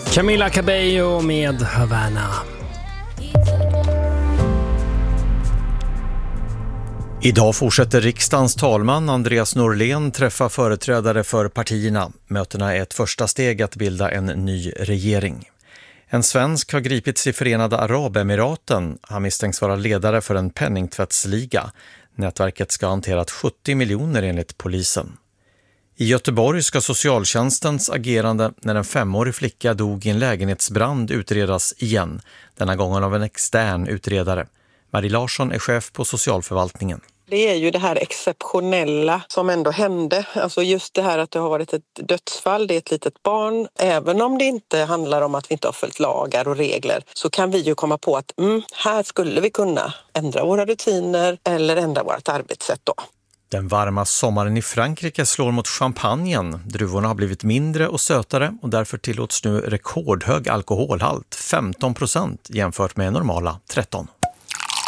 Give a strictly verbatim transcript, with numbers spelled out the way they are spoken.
Camila Cabello med Havana. Idag fortsätter riksdagens talman Andreas Norlén träffa företrädare för partierna. Mötena är ett första steg att bilda en ny regering. En svensk har gripits i Förenade Arabemiraten. Han misstänks vara ledare för en penningtvättsliga. Nätverket ska ha hanterat sjuttio miljoner enligt polisen. I Göteborg ska socialtjänstens agerande när en femårig flicka dog i en lägenhetsbrand utredas igen. Denna gången av en extern utredare. Marie Larsson är chef på socialförvaltningen. Det är ju det här exceptionella som ändå hände. Alltså just det här att det har varit ett dödsfall, det är ett litet barn. Även om det inte handlar om att vi inte har följt lagar och regler så kan vi ju komma på att mm, här skulle vi kunna ändra våra rutiner eller ändra vårt arbetssätt då. Den varma sommaren i Frankrike slår mot champagnen. Druvorna har blivit mindre och sötare och därför tillåts nu rekordhög alkoholhalt, femton procent jämfört med normala tretton.